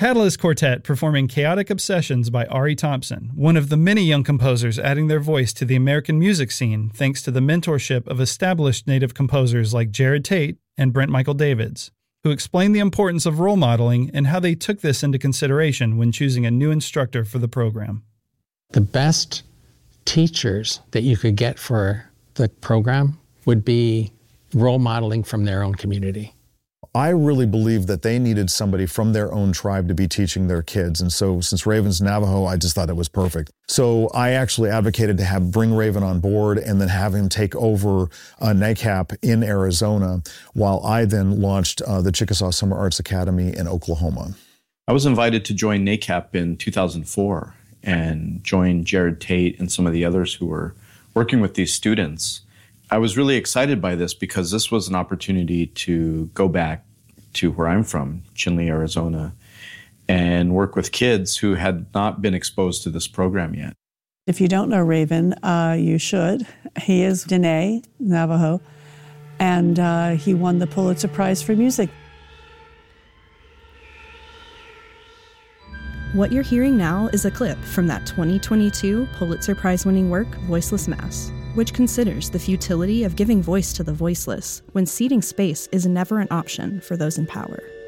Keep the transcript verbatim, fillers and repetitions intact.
Catalyst Quartet performing Chaotic Obsessions by Ari Thompson, one of the many young composers adding their voice to the American music scene thanks to the mentorship of established native composers like Jared Tate and Brent Michael Davids, who explained the importance of role modeling and how they took this into consideration when choosing a new instructor for the program. The best teachers that you could get for the program would be role modeling from their own community. I really believed that they needed somebody from their own tribe to be teaching their kids. And so since Raven's Navajo, I just thought it was perfect. So I actually advocated to have bring Raven on board and then have him take over uh, NACAP in Arizona while I then launched uh, the Chickasaw Summer Arts Academy in Oklahoma. I was invited to join NACAP in two thousand four and join Jared Tate and some of the others who were working with these students. I was really excited by this because this was an opportunity to go back to where I'm from, Chinle, Arizona, and work with kids who had not been exposed to this program yet. If you don't know Raven, uh, you should. He is Dene Navajo, and uh, he won the Pulitzer Prize for Music. What you're hearing now is a clip from that twenty twenty-two Pulitzer Prize-winning work, Voiceless Mass, which considers the futility of giving voice to the voiceless when ceding space is never an option for those in power.